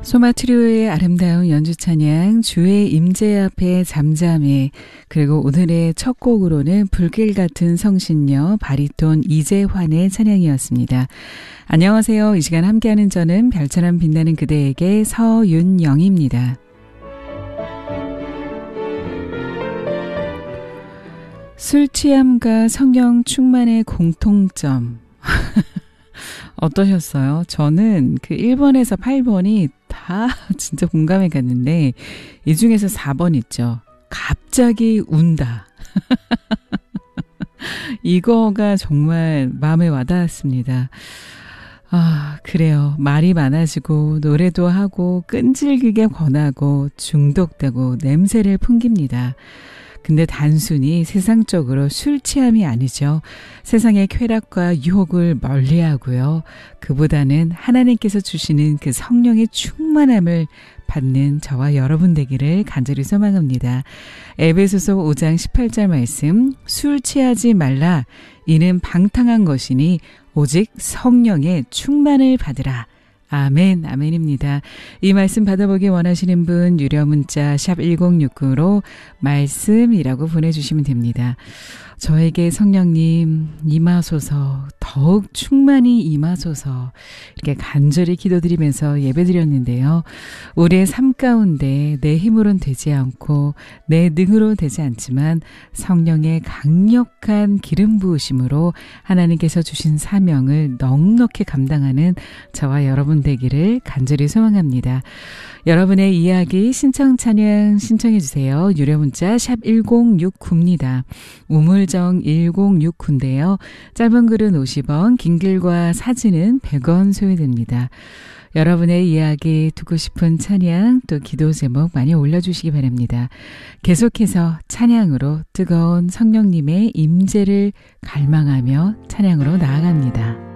소마트리오의 아름다운 연주 찬양, 주의 임재 앞에 잠잠해, 그리고 오늘의 첫 곡으로는 불길 같은 성신녀 바리톤 이재환의 찬양이었습니다. 안녕하세요. 이 시간 함께하는 저는 별처럼 빛나는 그대에게 서윤영입니다. 술 취함과 성령 충만의 공통점 어떠셨어요? 저는 그 1번에서 8번이 다 진짜 공감해 갔는데 이 중에서 4번 있죠. 갑자기 운다. 이거가 정말 마음에 와닿았습니다. 아, 그래요. 말이 많아지고 노래도 하고 끈질기게 권하고 중독되고 냄새를 풍깁니다. 근데 단순히 세상적으로 술 취함이 아니죠. 세상의 쾌락과 유혹을 멀리하고요. 그보다는 하나님께서 주시는 그 성령의 충만함을 받는 저와 여러분 되기를 간절히 소망합니다. 에베소서 5장 18절 말씀, 술 취하지 말라. 이는 방탕한 것이니 오직 성령의 충만을 받으라. 아멘, 아멘입니다. 이 말씀 받아보기 원하시는 분 유료 문자 샵 1069로 말씀이라고 보내주시면 됩니다. 저에게 성령님 임하소서, 더욱 충만히 임하소서, 이렇게 간절히 기도드리면서 예배드렸는데요. 우리의 삶 가운데 내 힘으로는 되지 않고 내 능으로 되지 않지만 성령의 강력한 기름 부으심으로 하나님께서 주신 사명을 넉넉히 감당하는 저와 여러분 되기를 간절히 소망합니다. 여러분의 이야기 신청 찬양 신청해 주세요. 유료 문자 샵 1069입니다. 우물정 1069인데요. 짧은 글은 50원, 긴 글과 사진은 100원 소요됩니다. 여러분의 이야기, 듣고 싶은 찬양, 또 기도 제목 많이 올려주시기 바랍니다. 계속해서 찬양으로 뜨거운 성령님의 임재를 갈망하며 찬양으로 나아갑니다.